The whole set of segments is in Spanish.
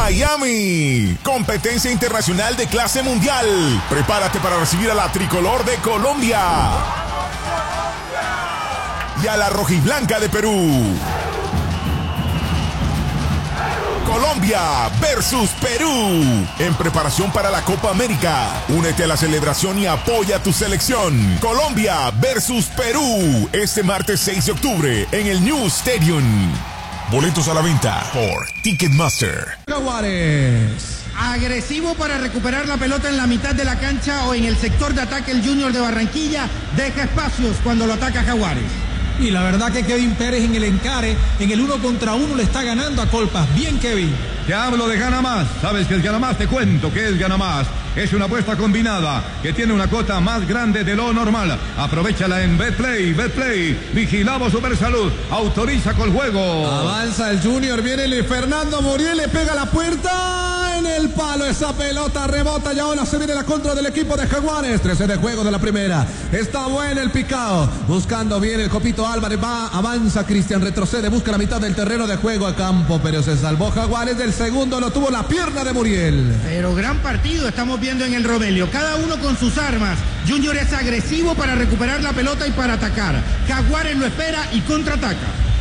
Miami, competencia internacional de clase mundial. Prepárate para recibir a la tricolor de Colombia y a la rojiblanca de Perú. Colombia versus Perú, en preparación para la Copa América. Únete a la celebración y apoya a tu selección. Colombia versus Perú, este martes 6 de octubre en el New Stadium. Boletos a la venta por Ticketmaster. Jaguares. Agresivo para recuperar la pelota en la mitad de la cancha o en el sector de ataque. El Junior de Barranquilla deja espacios cuando lo ataca Jaguares. Y la verdad que Kevin Pérez en el encare, en el 1 contra 1 le está ganando a Colpas. Bien, Kevin. Te hablo de Gana Más. ¿Sabes qué es Gana Más? Te cuento qué es Gana Más. Es una apuesta combinada que tiene una cuota más grande de lo normal. Aprovéchala en Betplay. Betplay. Vigilamos Supersalud. Autoriza con juego. Avanza el Junior. Viene el Fernando Muriel. Le pega la puerta. En el palo esa pelota rebota y ahora se viene la contra del equipo de Jaguares. 13 de juego de la primera. Está bueno el picao. Buscando bien el Copito Álvarez. Va, avanza Cristian. Retrocede. Busca la mitad del terreno de juego a campo. Pero se salvó Jaguares. Del segundo lo tuvo la pierna de Muriel. Pero gran partido estamos viendo en el Romelio. Cada uno con sus armas. Junior es agresivo para recuperar la pelota y para atacar. Jaguares lo espera y contraataca.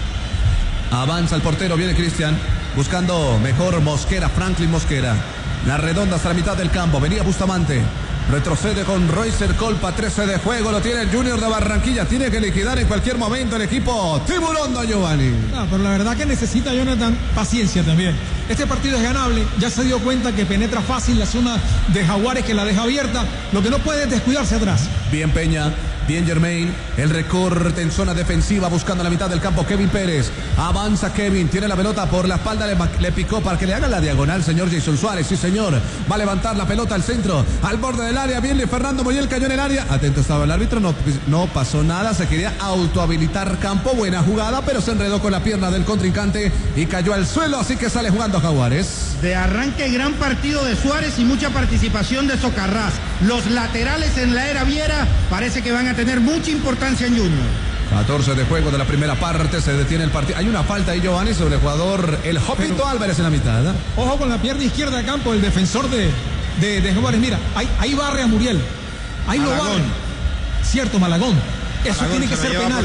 Avanza el portero. Viene Cristian. Buscando mejor Mosquera, Franklin Mosquera. La redonda hasta la mitad del campo. Venía Bustamante. Retrocede con Roycer Colpa. 13 de juego. Lo tiene el Junior de Barranquilla. Tiene que liquidar en cualquier momento el equipo Tiburón, don Giovanni. No, pero la verdad que necesita Jonathan paciencia también. Este partido es ganable. Ya se dio cuenta que penetra fácil la zona de Jaguares, que la deja abierta. Lo que no puede es descuidarse atrás. Bien Peña. Bien Germain, el recorte en zona defensiva buscando la mitad del campo. Kevin Pérez, avanza Kevin, tiene la pelota por la espalda, le picó para que le haga la diagonal, señor Jason Suárez, sí señor, va a levantar la pelota al centro, al borde del área, viene Fernando Muriel, cayó en el área, atento estaba el árbitro, no pasó nada, se quería autohabilitar campo, buena jugada, pero se enredó con la pierna del contrincante y cayó al suelo, así que sale jugando Jaguares. De arranque gran partido de Suárez y mucha participación de Socarrás. Los laterales en la era Viera parece que van a tener mucha importancia en Junior. 14 de juego de la primera parte, se detiene el partido. Hay una falta ahí, Giovanni, sobre el jugador, el Jopito Álvarez en la mitad. Ojo con la pierna izquierda de campo, el defensor de Jaguares. Mira, ahí barre a Muriel. Ahí Malagón. Lo barre. Cierto, Malagón. Eso Malagón tiene que ser penal.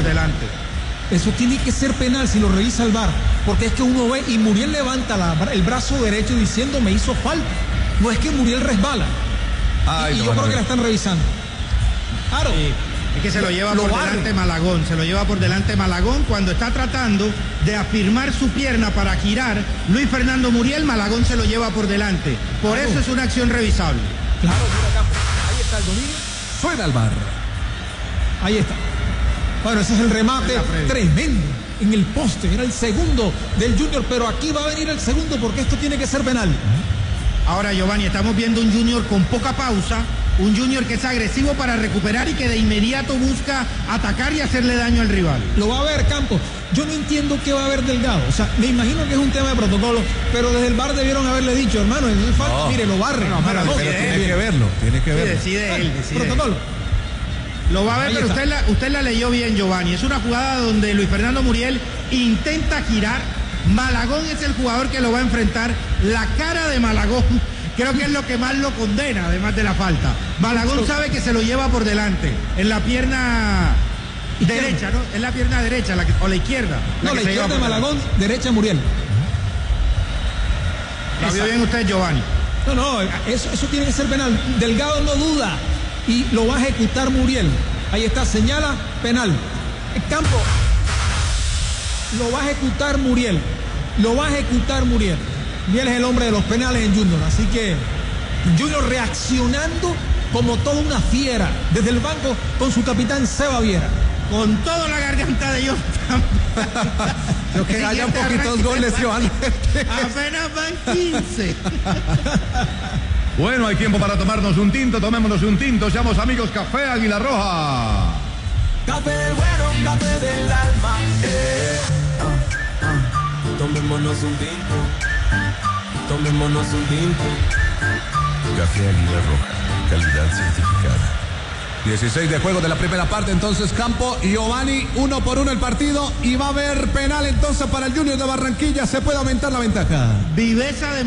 Eso tiene que ser penal si lo revisa el VAR. Porque es que uno ve y Muriel levanta el brazo derecho diciendo me hizo falta. No es que Muriel resbala. Y yo creo que la están revisando. Claro. Sí. Es que se lo lleva por delante Malagón, se lo lleva por delante Malagón cuando está tratando de afirmar su pierna para girar. Luis Fernando Muriel, Malagón se lo lleva por delante. Por eso es una acción revisable. Claro, mira acá. Ahí está el dominio. Suena el VAR. Ahí está. Bueno, ese es el remate tremendo en el poste. Era el segundo del Junior, pero aquí va a venir el segundo porque esto tiene que ser penal. Ahora, Giovanni, estamos viendo un Junior con poca pausa. Un Junior que es agresivo para recuperar y que de inmediato busca atacar y hacerle daño al rival. Lo va a ver Campos. Yo no entiendo qué va a ver Delgado. O sea, me imagino que es un tema de protocolo, pero desde el VAR debieron haberle dicho, hermano, eso es falta. No. Mire, lo barre. No, pero tiene que verlo. Tiene que verlo. Sí, decide él. Protocolo. Lo va a ver, pero usted la leyó bien, Giovanni. Es una jugada donde Luis Fernando Muriel intenta girar. Malagón es el jugador que lo va a enfrentar. La cara de Malagón creo que es lo que más lo condena, además de la falta. Malagón sabe que se lo lleva por delante, en la pierna derecha, ¿no? Es la pierna derecha o la izquierda. No, la izquierda de Malagón, derecha Muriel. ¿La vio bien usted, Giovanni? No, eso tiene que ser penal. Delgado no duda y lo va a ejecutar Muriel. Ahí está, señala, penal. El campo. Lo va a ejecutar Muriel. Y él es el hombre de los penales en Junior. Así que Junior reaccionando como toda una fiera desde el banco con su capitán Seba Viera. Con toda la garganta de ellos. Creo que haya poquitos goles, Giovanni. Apenas van 15. Bueno, hay tiempo para tomarnos un tinto. Tomémonos un tinto. Seamos amigos Café Águila Roja. Café bueno, café del alma. Tomémonos un tinto. Café Águila Roja, calidad certificada. 16 de juego de la primera parte, entonces campo y Giovanni, 1-1 el partido y va a haber penal entonces para el Junior de Barranquilla, se puede aumentar la ventaja. Viveza de